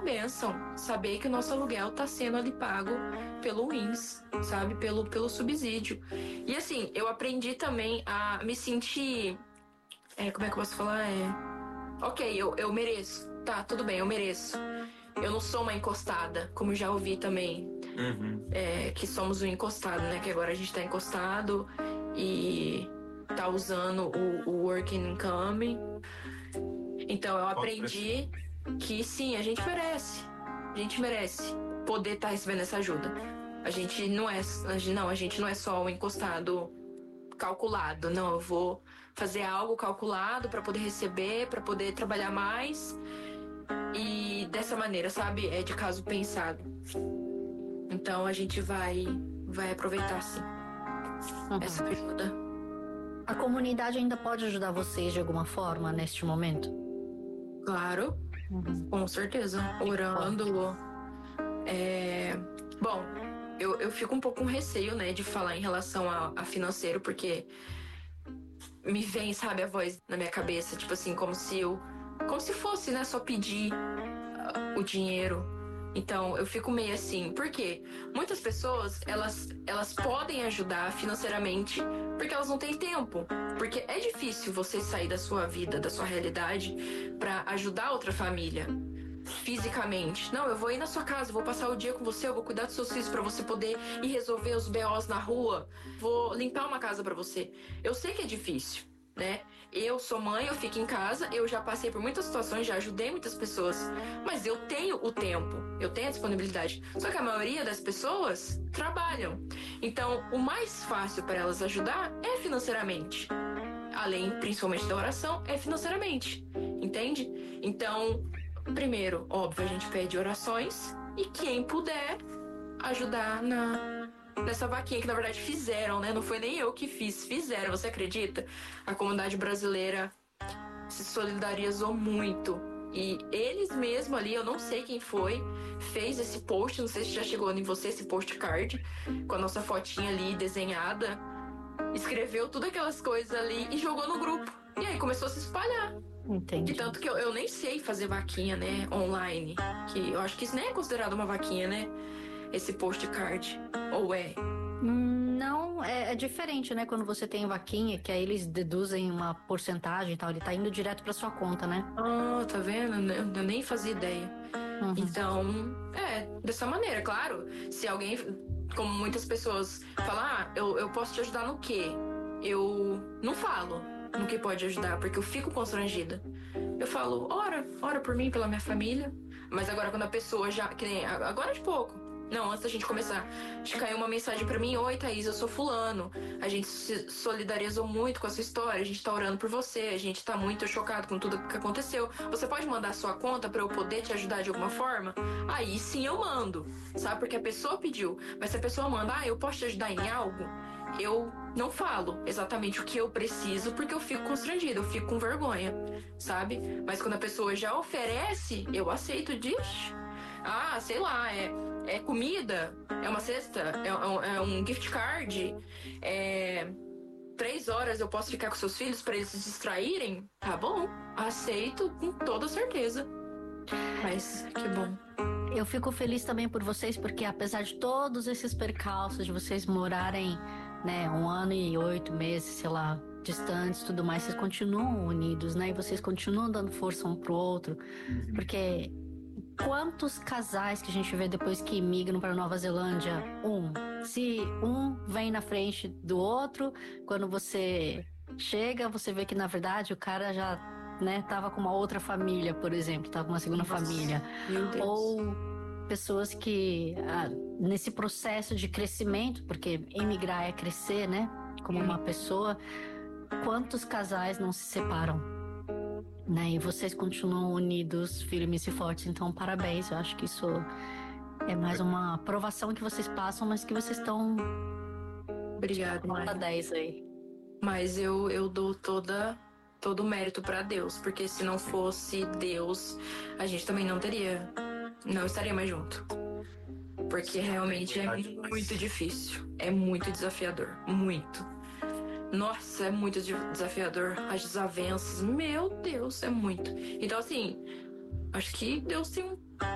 bênção saber que o nosso aluguel tá sendo ali pago pelo WINS, sabe? Pelo subsídio. E assim, eu aprendi também a me sentir... como é que eu posso falar? Ok, eu mereço. Tá, tudo bem, eu mereço. Eu não sou uma encostada, como já ouvi também. Que somos um encostado, né? Que agora a gente tá encostado e tá usando o Working Income. Então eu aprendi que sim, a gente merece. A gente merece poder estar recebendo essa ajuda. A gente não é só um encostado calculado. Não, eu vou fazer algo calculado para poder receber, para poder trabalhar mais. E dessa maneira, sabe? É de caso pensado. Então a gente vai aproveitar sim essa ajuda. A comunidade ainda pode ajudar vocês de alguma forma neste momento? Claro, com certeza. Orando. Bom, eu fico um pouco com receio, né, de falar em relação a financeiro, porque me vem, sabe, a voz na minha cabeça, tipo assim, como se fosse, né, só pedir o dinheiro. Então, eu fico meio assim, porque muitas pessoas, elas podem ajudar financeiramente porque elas não têm tempo. Porque é difícil você sair da sua vida, da sua realidade, pra ajudar outra família fisicamente. Não, eu vou ir na sua casa, vou passar o dia com você, eu vou cuidar dos seus filhos pra você poder ir resolver os BOs na rua, vou limpar uma casa pra você. Eu sei que é difícil, né? Eu sou mãe, eu fico em casa, eu já passei por muitas situações, já ajudei muitas pessoas, mas eu tenho o tempo, eu tenho a disponibilidade. Só que a maioria das pessoas trabalham. Então, o mais fácil para elas ajudar é financeiramente. Além, principalmente da oração, é financeiramente. Entende? Então, primeiro, óbvio, a gente pede orações e quem puder ajudar nessa vaquinha que na verdade fizeram, né? Não foi nem eu que fizeram, você acredita? A comunidade brasileira se solidarizou muito. E eles mesmo ali, eu não sei quem foi, fez esse post, não sei se já chegou em você esse postcard, com a nossa fotinha ali desenhada, escreveu tudo aquelas coisas ali e jogou no grupo. E aí começou a se espalhar. Entendi. E tanto que eu nem sei fazer vaquinha, né, online. Que eu acho que isso nem é considerado uma vaquinha, né? Esse postcard. Ou é? Não, é diferente, né? Quando você tem vaquinha, que aí eles deduzem uma porcentagem e tal, ele tá indo direto pra sua conta, né? Ah, tá vendo? Eu nem fazia ideia. Então, dessa maneira, claro. Se alguém, como muitas pessoas, falar, eu posso te ajudar no quê? Eu não falo no que pode ajudar, porque eu fico constrangida. Eu falo, ora por mim, pela minha família. Mas agora quando a pessoa já, que nem agora de pouco. Não, antes da gente começar, caiu uma mensagem pra mim: oi, Thaís, eu sou fulano. A gente se solidarizou muito com a sua história, a gente tá orando por você, a gente tá muito chocado com tudo que aconteceu. Você pode mandar sua conta pra eu poder te ajudar de alguma forma? Aí sim eu mando, sabe? Porque a pessoa pediu. Mas se a pessoa manda, eu posso te ajudar em algo? Eu não falo exatamente o que eu preciso, porque eu fico constrangida, eu fico com vergonha, sabe? Mas quando a pessoa já oferece, eu aceito, diz. Sei lá, é comida, é uma cesta, é um gift card, 3 horas eu posso ficar com seus filhos para eles se distraírem? Tá bom, aceito com toda certeza. Mas que bom. Eu fico feliz também por vocês, porque apesar de todos esses percalços, de vocês morarem, né, 1 ano e 8 meses, sei lá, distantes e tudo mais, vocês continuam unidos, né? E vocês continuam dando força um pro outro, porque quantos casais que a gente vê depois que migram para Nova Zelândia? Se um vem na frente do outro, quando você chega, você vê que na verdade o cara já, né, tava com uma outra família, por exemplo, tava com uma segunda família. Meu Deus. Ou pessoas que nesse processo de crescimento, porque emigrar é crescer, né, como uma pessoa, quantos casais não se separam? Né? E vocês continuam unidos, firmes e fortes. Então, parabéns. Eu acho que isso é mais uma aprovação que vocês passam, mas que vocês estão... Obrigada, nota 10 aí. Mas eu dou todo o mérito pra Deus, porque se não fosse Deus, a gente também não estaria mais junto. Porque realmente é muito difícil. É muito desafiador. Muito. Nossa, é muito desafiador. As desavenças, meu Deus, é muito. Então, assim, acho que Deus tem um